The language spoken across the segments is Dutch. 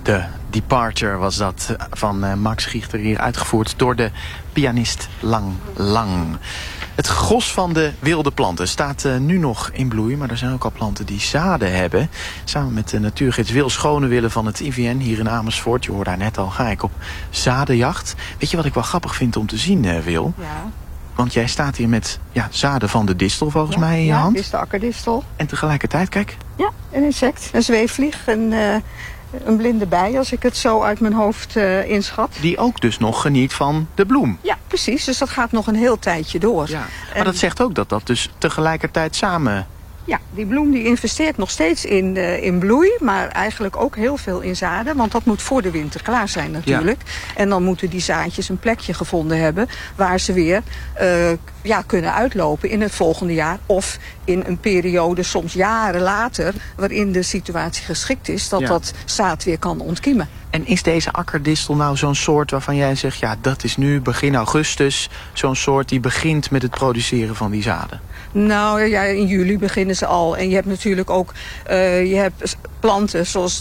De Departure was dat van Max Gichter, hier uitgevoerd door de pianist Lang Lang. Het gros van de wilde planten staat nu nog in bloei, maar er zijn ook al planten die zaden hebben. Samen met de natuurgids Wil Schonewille van het IVN hier in Amersfoort, je hoorde daar net al, ga ik op zadenjacht. Weet je wat ik wel grappig vind om te zien, Wil? Ja. Want jij staat hier met zaden van de distel volgens mij in je hand. Ja, dit is de akkerdistel. En tegelijkertijd, kijk. Ja, een insect, een zweefvlieg, een blinde bij, als ik het zo uit mijn hoofd inschat. Die ook dus nog geniet van de bloem. Ja, precies. Dus dat gaat nog een heel tijdje door. Ja. Maar dat zegt ook dat dus tegelijkertijd samen... Ja, die bloem die investeert nog steeds in bloei, maar eigenlijk ook heel veel in zaden. Want dat moet voor de winter klaar zijn natuurlijk. Ja. En dan moeten die zaadjes een plekje gevonden hebben waar ze weer kunnen uitlopen in het volgende jaar. Of in een periode, soms jaren later, waarin de situatie geschikt is dat dat zaad weer kan ontkiemen. En is deze akkerdistel nou zo'n soort waarvan jij zegt, ja, dat is nu begin augustus zo'n soort die begint met het produceren van die zaden? Nou ja, in juli beginnen ze al. En je hebt natuurlijk ook je hebt planten zoals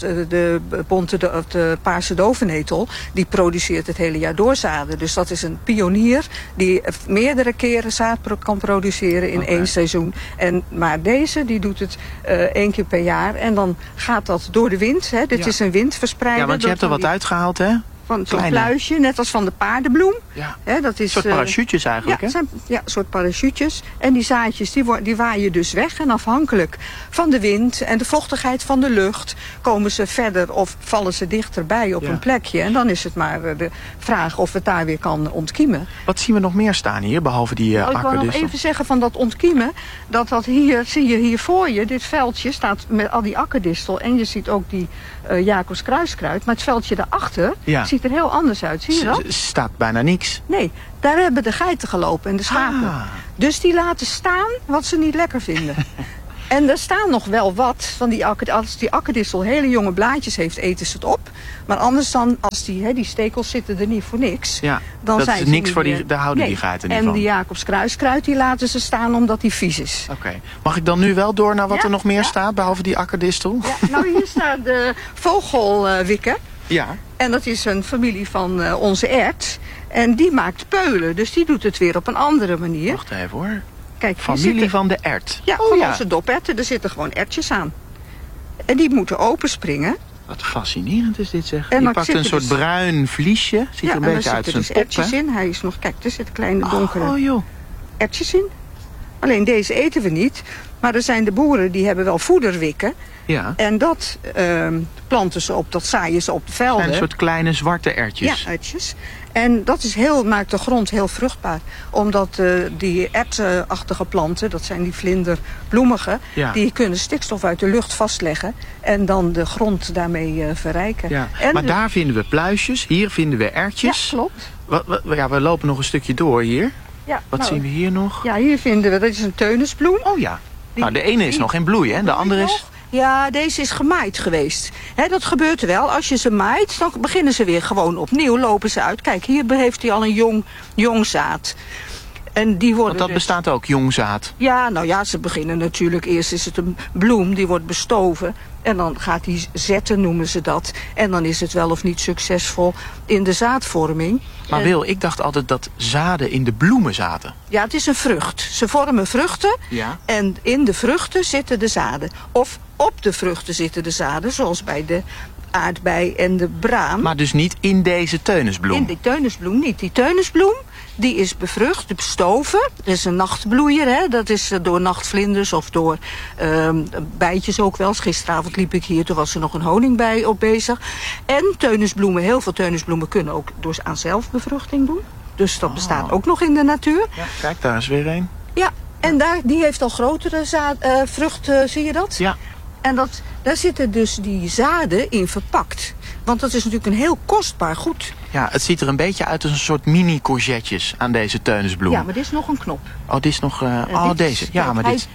de paarse dovenetel. Die produceert het hele jaar door zaden. Dus dat is een pionier die meerdere keren zaad kan produceren in één seizoen. Maar deze die doet het 1 keer per jaar. En dan gaat dat door de wind. Hè. Dit is een windverspreider. Ja, want je hebt er wat uitgehaald, hè? Van zo'n pluisje, net als van de paardenbloem. Ja. Dat is, een soort parachutjes eigenlijk, hè? Een soort parachutjes. En die zaadjes die waaien dus weg. En afhankelijk van de wind en de vochtigheid van de lucht komen ze verder of vallen ze dichterbij op een plekje. En dan is het maar de vraag of het daar weer kan ontkiemen. Wat zien we nog meer staan hier, behalve die akkerdistel? Ik wil nog even zeggen van dat ontkiemen. Dat hier, zie je hier voor je, dit veldje staat met al die akkerdistel. En je ziet ook die Jacobs kruiskruid. Maar het veldje daarachter ziet er heel anders uit. Zie je dat? Staat bijna niks. Nee, daar hebben de geiten gelopen en de schapen. Dus die laten staan wat ze niet lekker vinden. En er staan nog wel wat van die als die akkerdistel hele jonge blaadjes heeft, eten ze het op. Maar anders dan, als die stekels zitten er niet voor niks. Ja, dan dat zijn is ze niks voor meer, daar houden die geiten niet van. En die Jacobs kruiskruid, die laten ze staan omdat die vies is. Oké. Mag ik dan nu wel door naar wat er nog meer staat, behalve die akkerdistel? Ja, nou hier staat de vogelwikker. Ja. En dat is een familie van onze ert. En die maakt peulen, dus die doet het weer op een andere manier. Wacht even hoor. Kijk, familie van de ert. Ja, van onze doperten. Er zitten gewoon ertjes aan. En die moeten openspringen. Wat fascinerend is dit zeg. Je pakt een soort bruin vliesje. Ziet er een beetje uit zijn pop. Ertjes in. Hij is nog, kijk, er zitten kleine donkere ertjes in. Alleen deze eten we niet. Maar er zijn de boeren die hebben wel voederwikken. Ja. En dat planten ze op, dat zaaien ze op de velden. Het zijn een soort kleine zwarte ertjes. Ja, ertjes. En dat is maakt de grond heel vruchtbaar. Omdat die ertachtige planten, dat zijn die vlinderbloemige, die kunnen stikstof uit de lucht vastleggen. En dan de grond daarmee verrijken. Ja. Maar daar vinden we pluisjes, hier vinden we ertjes. Ja, klopt. We lopen nog een stukje door hier. Ja, Wat zien we hier nog? Ja, hier vinden we, dat is een teunisbloem. Oh ja. Nou, de ene is nog in bloei, hè? De andere is... Ja, deze is gemaaid geweest. Dat gebeurt wel. Als je ze maait, dan beginnen ze weer gewoon opnieuw. Lopen ze uit. Kijk, hier heeft hij al een jong zaad. En die worden Want dat bestaat ook, jong zaad? Ja, nou ja, ze beginnen natuurlijk. Eerst is het een bloem, die wordt bestoven. En dan gaat die zetten, noemen ze dat. En dan is het wel of niet succesvol in de zaadvorming. Maar Wil, ik dacht altijd dat zaden in de bloemen zaten. Ja, het is een vrucht. Ze vormen vruchten. Ja. En in de vruchten zitten de zaden. Of op de vruchten zitten de zaden, zoals bij de aardbei en de braam. Maar dus niet in deze teunisbloem? In die teunisbloem niet. Die teunisbloem, die is bevrucht, bestoven. Dat is een nachtbloeier, hè. Dat is door nachtvlinders of door bijtjes ook wel. Gisteravond liep ik hier, toen was er nog een honingbij op bezig. En teunisbloemen, heel veel teunisbloemen kunnen ook aan zelfbevruchting doen. Dus dat bestaat ook nog in de natuur. Ja, kijk, daar is weer een. Ja, en die heeft al grotere vruchten, zie je dat? Ja. En daar zitten dus die zaden in verpakt. Want dat is natuurlijk een heel kostbaar goed. Ja, het ziet er een beetje uit als een soort mini-courgettes aan deze teunisbloem. Ja, maar dit is nog een knop. Oh, dit is nog... deze. Ja, maar dit...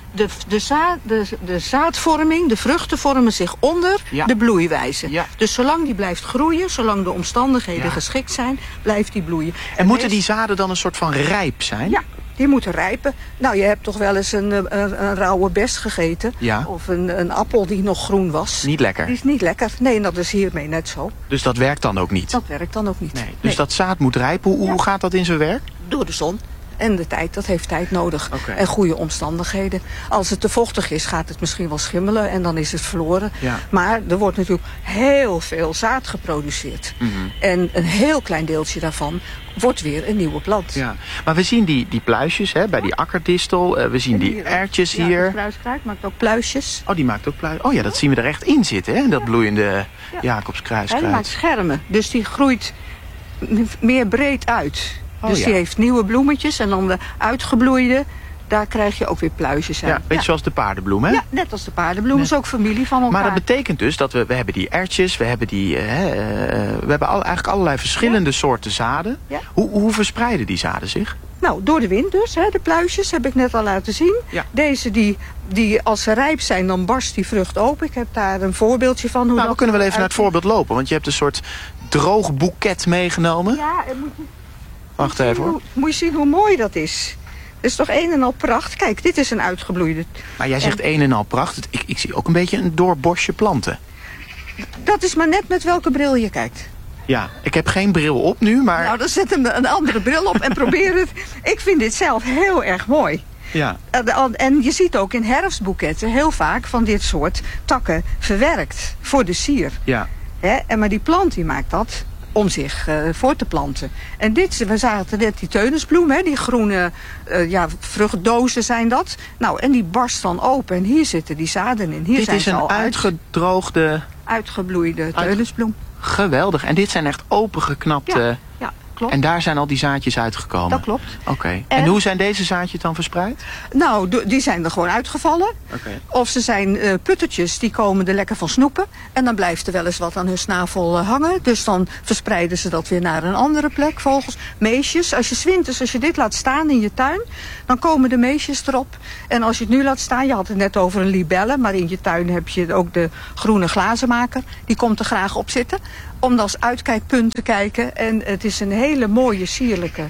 De zaadvorming, de vruchten vormen zich onder de bloeiwijze. Ja. Dus zolang die blijft groeien, zolang de omstandigheden geschikt zijn, blijft die bloeien. En moeten die zaden dan een soort van rijp zijn? Ja. Die moeten rijpen. Nou, je hebt toch wel eens een rauwe bes gegeten. Ja. Of een appel die nog groen was. Niet lekker. Die is niet lekker. Nee, dat is hiermee net zo. Dus dat werkt dan ook niet? Dat werkt dan ook niet. Nee. Dus dat zaad moet rijpen. Hoe gaat dat in zijn werk? Door de zon. En de tijd, dat heeft tijd nodig. Oké. En goede omstandigheden. Als het te vochtig is, gaat het misschien wel schimmelen en dan is het verloren. Ja. Maar er wordt natuurlijk heel veel zaad geproduceerd. En een heel klein deeltje daarvan wordt weer een nieuwe plant. Ja. Maar we zien die pluisjes bij die akkerdistel. We zien die erwtjes Ja, hier. de kruiskruid maakt ook pluisjes. Oh, die maakt ook pluis. Oh ja, dat zien we er echt in zitten, hè? Dat bloeiende Jacobskruiskruid. Hij maakt schermen, dus die groeit meer breed uit. Oh, dus ja. die heeft nieuwe bloemetjes en dan de uitgebloeide, daar krijg je ook weer pluisjes aan. Ja, beetje zoals de paardenbloem, hè? Ja, net als de paardenbloem, is ook familie van elkaar. Maar dat betekent dus dat we hebben die erwtjes, we hebben we hebben eigenlijk allerlei verschillende soorten zaden. Ja. Hoe verspreiden die zaden zich? Nou, door de wind dus. De pluisjes heb ik net al laten zien. Ja. Deze die als ze rijp zijn, dan barst die vrucht open. Ik heb daar een voorbeeldje van. Hoe Nou, dat we kunnen wel even naar eruit het voorbeeld lopen. Want je hebt een soort droog boeket meegenomen. ziet. Ja, en Wacht even hoor. moet je zien hoe mooi dat is. Het is toch een en al pracht. Kijk, dit is een uitgebloeide. Maar jij zegt een en al pracht. Ik zie ook een beetje een doorbosje planten. Dat is maar net met welke bril je kijkt. Ja, ik heb geen bril op nu, maar... Nou, dan zet hem een andere bril op en probeer het. Ik vind dit zelf heel erg mooi. Ja. En je ziet ook in herfstboeketten heel vaak van dit soort takken verwerkt voor de sier. Ja. Maar die plant die maakt dat om zich voor te planten. En we zagen net die teunisbloem, die groene vruchtdozen zijn dat. Nou, en die barst dan open en hier zitten die zaden in. Hier Dit zijn is ze een al uitgedroogde... uitgebloeide teunisbloem. Geweldig. En dit zijn echt opengeknapte... Ja, klopt. En daar zijn al die zaadjes uitgekomen? Dat klopt. Oké. En hoe zijn deze zaadjes dan verspreid? Nou, die zijn er gewoon uitgevallen. Oké. Of ze zijn puttertjes, die komen er lekker van snoepen. En dan blijft er wel eens wat aan hun snavel hangen. Dus dan verspreiden ze dat weer naar een andere plek. Vogels, meesjes. Als je dit laat staan in je tuin, dan komen de meesjes erop. En als je het nu laat staan, je had het net over een libelle. Maar in je tuin heb je ook de groene glazenmaker. Die komt er graag op zitten. Om als uitkijkpunt te kijken. En het is een hele mooie, sierlijke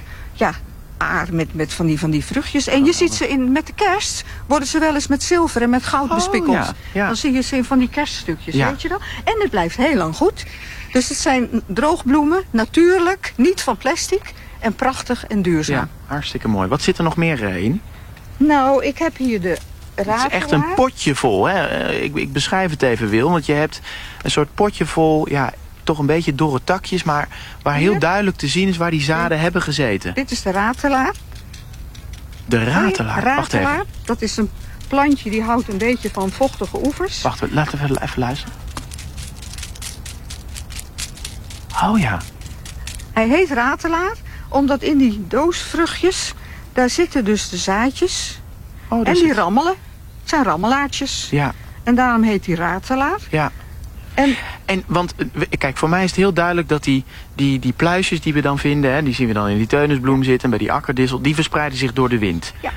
aar met van die vruchtjes. En je ziet ze met de kerst, worden ze wel eens met zilver en met goud bespikkeld. Ja. Dan zie je ze in van die kerststukjes, Ja. weet je dat? En het blijft heel lang goed. Dus het zijn droogbloemen, natuurlijk, niet van plastic. En prachtig en duurzaam. Ja, hartstikke mooi. Wat zit er nog meer in? Nou, ik heb hier de ratelaar. Het is echt een potje vol. Hè? Ik beschrijf het even, Wil. Want je hebt een soort potje vol... toch een beetje dorre takjes, maar waar heel duidelijk te zien is waar die zaden hebben gezeten. Dit is de ratelaar. De ratelaar. Wacht even. Dat is een plantje die houdt een beetje van vochtige oevers. Wacht, laten we even luisteren. Oh ja. Hij heet ratelaar, omdat in die doosvruchtjes, daar zitten dus de zaadjes. Oh, En die rammelen. Het zijn rammelaartjes. Ja. En daarom heet die ratelaar. Ja. En Want kijk, voor mij is het heel duidelijk dat die pluisjes die we dan vinden... die zien we dan in die teunisbloem zitten, bij die akkerdissel... die verspreiden zich door de wind. Ja.